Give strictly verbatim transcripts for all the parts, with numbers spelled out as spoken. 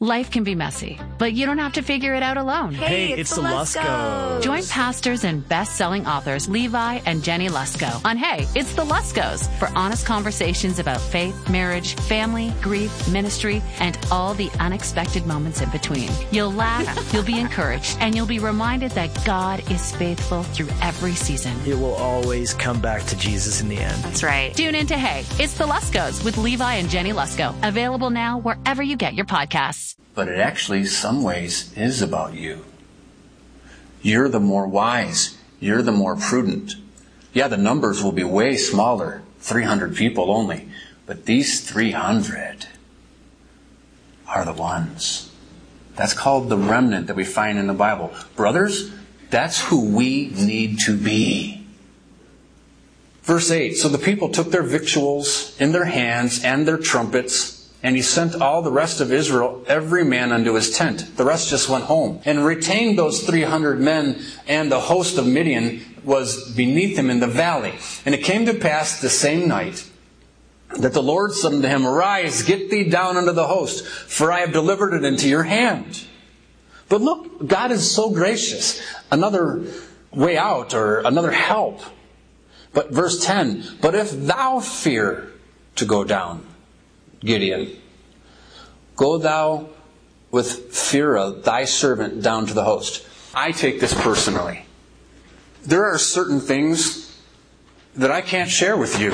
Life can be messy, but you don't have to figure it out alone. Hey, it's, it's the Luskos. Join pastors and best-selling authors Levi and Jenny Lusko on Hey, It's the Luskos for honest conversations about faith, marriage, family, grief, ministry, and all the unexpected moments in between. You'll laugh, you'll be encouraged, and you'll be reminded that God is faithful through every season. It will always come back to Jesus in the end. That's right. Tune in to Hey, It's the Luskos with Levi and Jenny Lusko. Available now wherever you get your podcasts. But it actually, some ways, is about you. You're the more wise. You're the more prudent. Yeah, the numbers will be way smaller, three hundred people only. But these three hundred are the ones. That's called the remnant that we find in the Bible. Brothers, that's who we need to be. Verse eight, so the people took their victuals in their hands and their trumpets, and he sent all the rest of Israel, every man unto his tent. The rest just went home. And retained those three hundred men, and the host of Midian was beneath him in the valley. And it came to pass the same night that the Lord said unto him, Arise, get thee down unto the host, for I have delivered it into your hand. But look, God is so gracious. Another way out, or another help. But verse ten, But if thou fear to go down, Gideon, go thou with Phurah, thy servant, down to the host. I take this personally. There are certain things that I can't share with you.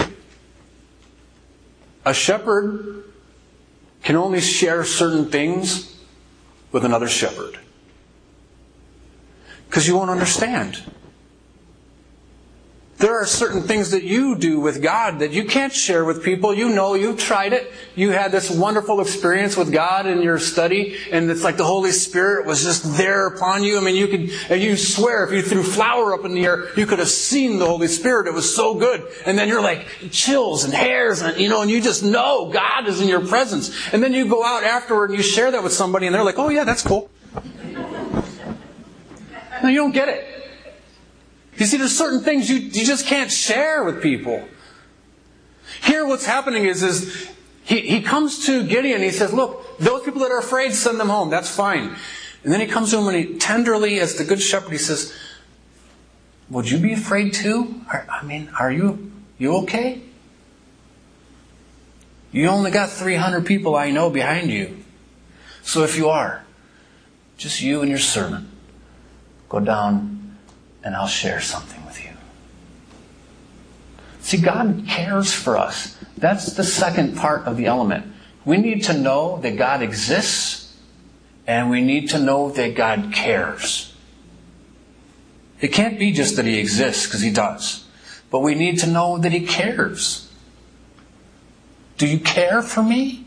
A shepherd can only share certain things with another shepherd. Because you won't understand. There are certain things that you do with God that you can't share with people. You know, you've tried it. You had this wonderful experience with God in your study, and it's like the Holy Spirit was just there upon you. I mean, you could, and you swear if you threw flour up in the air, you could have seen the Holy Spirit. It was so good. And then you're like chills and hairs, and you know, and you just know God is in your presence. And then you go out afterward and you share that with somebody, and they're like, "Oh yeah, that's cool." No, you don't get it. You see, there's certain things you, you just can't share with people. Here what's happening is, is he, he comes to Gideon and he says, look, those people that are afraid, send them home. That's fine. And then he comes to him and he tenderly, as the good shepherd, he says, would you be afraid too? I mean, are you, you okay? You only got three hundred people I know behind you. So if you are, just you and your servant, go down and I'll share something with you. See, God cares for us. That's the second part of the element. We need to know that God exists, and we need to know that God cares. It can't be just that He exists, because He does. But we need to know that He cares. Do you care for me?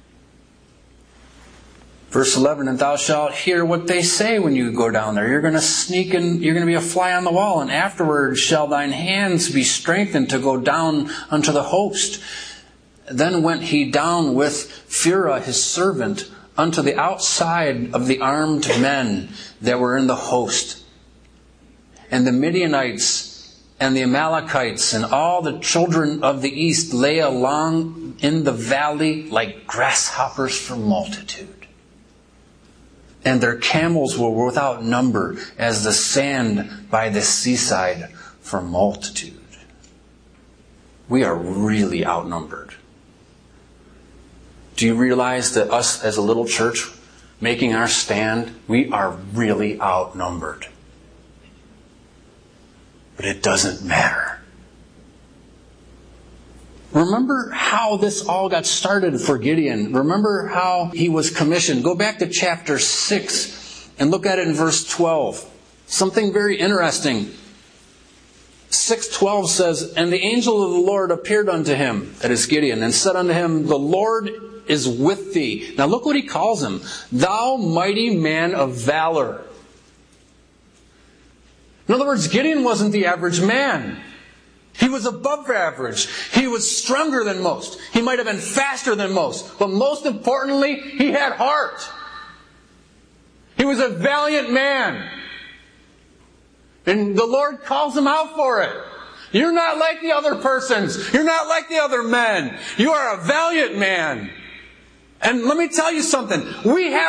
Verse eleven, and thou shalt hear what they say when you go down there. You're going to sneak in, you're going to be a fly on the wall, and afterward shall thine hands be strengthened to go down unto the host. Then went he down with Phurah his servant unto the outside of the armed men that were in the host. And the Midianites and the Amalekites and all the children of the east lay along in the valley like grasshoppers for multitude. And their camels were without number as the sand by the seaside for multitude. We are really outnumbered. Do you realize that us as a little church making our stand, we are really outnumbered? But it doesn't matter. Remember how this all got started for Gideon. Remember how he was commissioned. Go back to chapter six and look at it in verse twelve. Something very interesting. six twelve says, and the angel of the Lord appeared unto him, that is Gideon, and said unto him, the Lord is with thee. Now look what he calls him. Thou mighty man of valor. In other words, Gideon wasn't the average man. He was above average. He was stronger than most. He might have been faster than most. But most importantly, he had heart. He was a valiant man. And the Lord calls him out for it. You're not like the other persons. You're not like the other men. You are a valiant man. And let me tell you something. We have